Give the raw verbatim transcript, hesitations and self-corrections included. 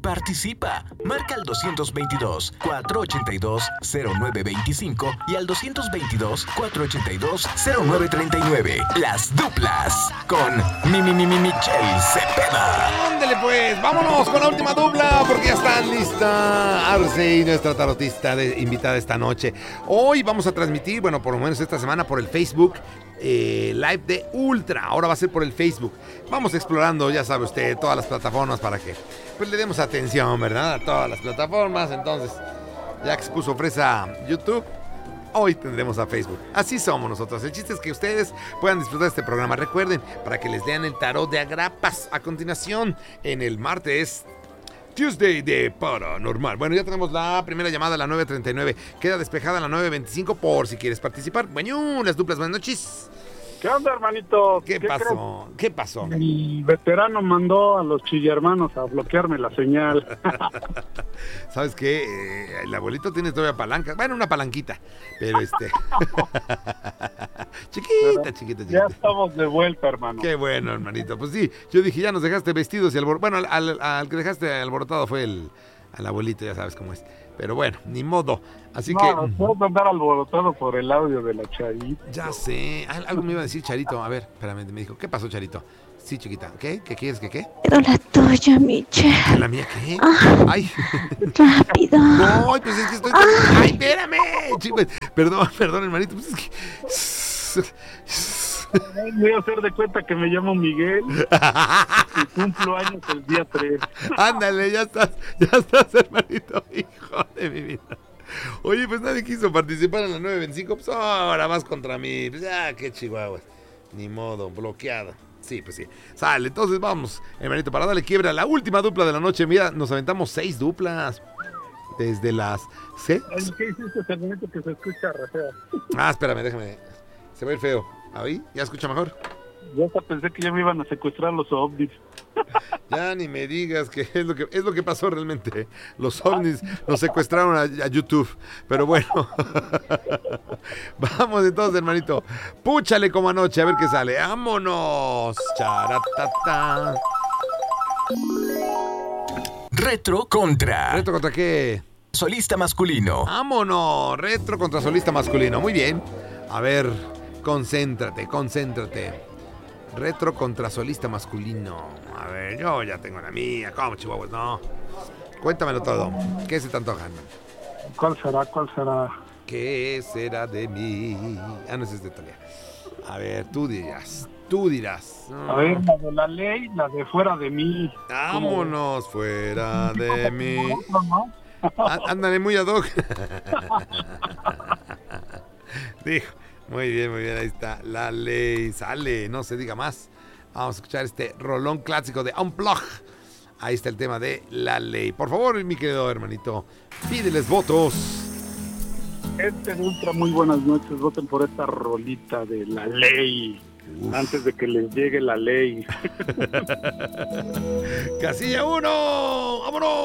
Participa. Marca al doscientos veintidós, cuatrocientos ochenta y dos, cero nueve veinticinco y al doscientos veintidós, cuatrocientos ochenta y dos, cero nueve treinta y nueve. Las duplas con mi, mi, mi, mi Michelle Cepeda. Ándale pues, vámonos con la última dupla porque ya está lista Arce y nuestra tarotista de, invitada esta noche. Hoy vamos a transmitir, bueno, por lo menos esta semana por el Facebook eh, Live de Ultra. Ahora va a ser por el Facebook. Vamos explorando, ya sabe usted, todas las plataformas para que pues le demos atención, ¿verdad? A todas las plataformas. Entonces, ya que se puso fresa YouTube, hoy tendremos a Facebook. Así somos nosotros. El chiste es que ustedes puedan disfrutar de este programa. Recuerden, para que les lean el tarot de Agrapas a continuación en el martes Tuesday de Paranormal. Bueno, ya tenemos la primera llamada a la nueve treinta y nueve. Queda despejada a la nueve veinticinco por si quieres participar. Bueno, las duplas, buenas noches. ¿Qué onda, hermanito? ¿Qué, ¿Qué pasó? Crees? ¿Qué pasó? El veterano mandó a los chillermanos a bloquearme la señal. ¿Sabes qué? Eh, el abuelito tiene todavía palanca. Bueno, una palanquita. Pero este... chiquita, pero chiquita, chiquita. Ya estamos de vuelta, hermano. Qué bueno, hermanito. Pues sí, yo dije, ya nos dejaste vestidos y alborotados. Bueno, al, al, al que dejaste alborotado fue el al abuelito, ya sabes cómo es. Pero bueno, ni modo. Así no, que... No, puedo andar alborotado por el audio de la Charito. Ya sé. Algo me iba a decir Charito. A ver, espérame, me dijo, ¿qué pasó, Charito? Sí, chiquita. ¿Qué? ¿Qué quieres? ¿Qué qué? Quiero la tuya, Michelle. ¿La mía qué? Ah, Ay. Rápido. No, pues es que estoy... Ah. Ay, espérame. Chico, perdón, perdón, hermanito. Pues es que... Voy a hacer de cuenta que me llamo Miguel y cumplo años el día tres. Ándale, ya estás, ya estás, hermanito, hijo de mi vida. Oye, pues nadie quiso participar en la nueve veinticinco, pues ahora vas contra mí, pues ya, qué chihuahuas, ni modo, bloqueado. Sí, pues sí, sale, entonces vamos, hermanito, para darle quiebra a la última dupla de la noche. Mira, nos aventamos seis duplas desde las... ¿sí? ¿Qué hiciste, hermanito, que se escucha re feo? Ah, espérame, déjame, se ve feo. ¿Ahí? ¿Ya escucha mejor? Yo hasta pensé que ya me iban a secuestrar los ovnis. Ya ni me digas que es lo que es lo que pasó realmente. Los ovnis nos secuestraron a, a YouTube. Pero bueno. Vamos entonces, hermanito. Púchale como anoche, a ver qué sale. ¡Vámonos! Charatata. Retro contra. ¿Retro contra qué? Solista masculino. ¡Vámonos! Retro contra solista masculino. Muy bien. A ver, concéntrate, concéntrate. Retro contra solista masculino. A ver, yo ya tengo la mía. ¿Cómo, chihuahuas? No. Cuéntamelo todo. ¿Qué se te antoja? ¿Cuál será? ¿Cuál será? ¿Qué será de mí? Ah, no, esa es de Talia. A ver, tú dirás. Tú dirás. A ver, la de la ley, la de fuera de mí. Vámonos, ¿cómo? Fuera de mí. No, no. Ándale muy ad hoc. Dijo. Muy bien, muy bien, ahí está. La ley sale, no se diga más. Vamos a escuchar este rolón clásico de Unplug. Ahí está el tema de la ley. Por favor, mi querido hermanito, pídeles votos. Este de Ultra, muy buenas noches. Voten por esta rolita de la ley. Uf. Antes de que les llegue la ley. Casilla uno, vámonos.